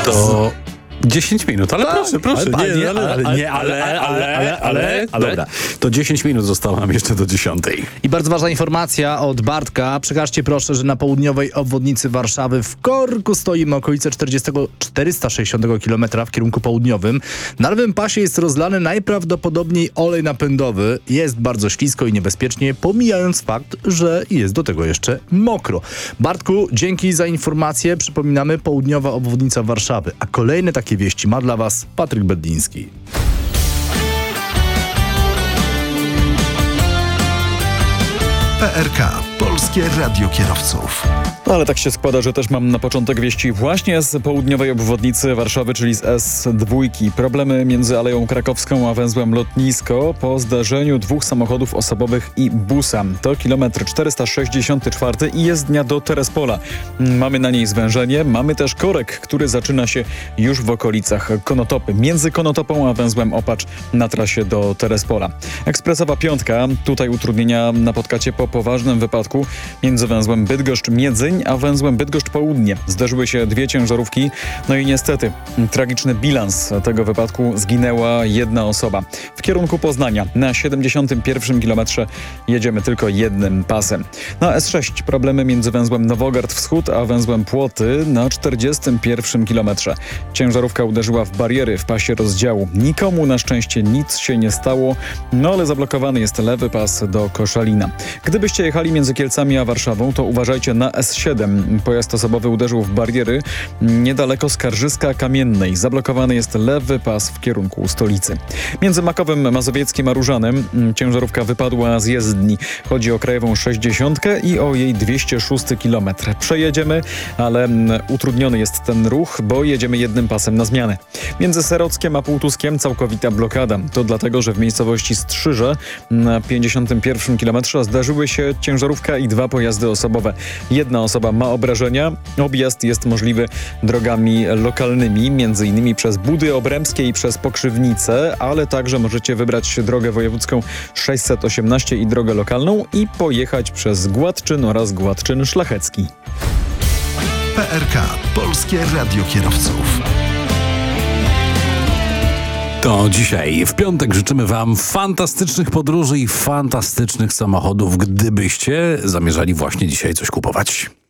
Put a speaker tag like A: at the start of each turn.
A: To 10 minut, ale proszę. Dobra, to 10 minut zostało nam jeszcze do 10.
B: I bardzo ważna informacja od Bartka. Przekażcie proszę, że na południowej obwodnicy Warszawy w korku stoimy okolice 460 km w kierunku południowym. Na lewym pasie jest rozlany najprawdopodobniej olej napędowy. Jest bardzo ślisko i niebezpiecznie, pomijając fakt, że jest do tego jeszcze mokro. Bartku, dzięki za informację. Przypominamy, południowa obwodnica Warszawy. A kolejne takie wieści ma dla Was Patryk Bedliński.
C: PRK. Polskie Radio Kierowców.
D: No ale tak się składa, że też mam na początek wieści właśnie z południowej obwodnicy Warszawy, czyli z S2. Problemy między Aleją Krakowską a węzłem Lotnisko po zdarzeniu dwóch samochodów osobowych i busa. To kilometr 464 i jezdnia do Terespola. Mamy na niej zwężenie, mamy też korek, który zaczyna się już w okolicach Konotopy. Między Konotopą a węzłem Opacz na trasie do Terespola. Ekspresowa piątka, tutaj utrudnienia napotkacie po poważnym wypadku między węzłem Bydgoszcz-Miedzyń a węzłem Bydgoszcz-Południe. Zdarzyły się dwie ciężarówki, no i niestety tragiczny bilans tego wypadku, zginęła jedna osoba. W kierunku Poznania na 71 kilometrze jedziemy tylko jednym pasem. Na S6 problemy między węzłem Nowogard Wschód a węzłem Płoty na 41 kilometrze. Ciężarówka uderzyła w bariery w pasie rozdziału. Nikomu na szczęście nic się nie stało, no ale zablokowany jest lewy pas do Koszalina. Gdybyście jechali między Kielcami a Warszawą, to uważajcie na S7. Pojazd osobowy uderzył w bariery niedaleko Skarżyska Kamiennej. Zablokowany jest lewy pas w kierunku stolicy. Między Makowem Mazowieckim a Różanem ciężarówka wypadła z jezdni. Chodzi o krajową 60 i o jej 206 km. Przejedziemy, ale utrudniony jest ten ruch, bo jedziemy jednym pasem na zmianę. Między Serockiem a Półtuskiem całkowita blokada. To dlatego, że w miejscowości Strzyże na 51 km zdarzyły się ciężarówka i dwa pojazdy osobowe. Jedna osoba ma obrażenia. Objazd jest możliwy drogami lokalnymi, m.in. przez Budy Obremskie i przez Pokrzywnice, ale także możecie wybrać drogę wojewódzką 618 i drogę lokalną i pojechać przez Gładczyn oraz Gładczyn Szlachecki.
C: PRK. Polskie Radio Kierowców.
A: To dzisiaj w piątek życzymy Wam fantastycznych podróży i fantastycznych samochodów, gdybyście zamierzali właśnie dzisiaj coś kupować.